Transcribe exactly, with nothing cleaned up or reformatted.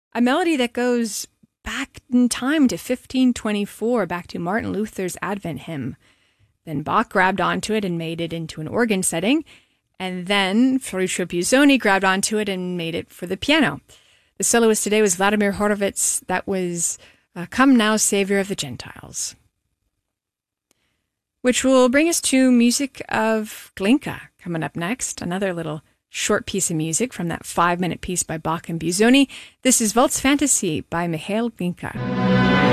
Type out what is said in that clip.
a melody that goes back in time to fifteen twenty-four, back to Martin Luther's Advent hymn. Then Bach grabbed onto it and made it into an organ setting, and then Ferruccio Busoni grabbed onto it and made it for the piano. The soloist today was Vladimir Horowitz. That was uh, Come Now, Savior of the Gentiles. Which will bring us to music of Glinka coming up next. Another little short piece of music from that five-minute piece by Bach and Busoni. This is Waltz Fantasy by Michael Glinka.